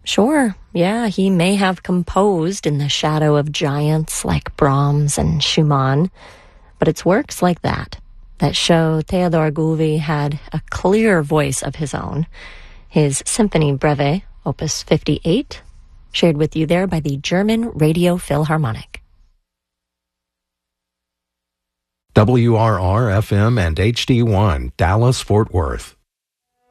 Sure, yeah, he may have composed in the shadow of giants like Brahms and Schumann, but it's works like that show Theodor Gulvi had a clear voice of his own. His Symphony Breve, Opus 58, shared with you there by the German Radio Philharmonic. WRR-FM and HD1, Dallas, Fort Worth.